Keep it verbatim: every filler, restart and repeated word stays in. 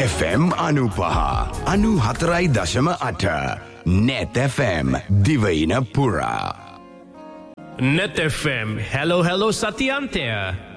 F M අනූපහ අනූ හතරයි දශම අට net එෆ් එම් දිවයින පුරා. net F M hello hello සතියන්තය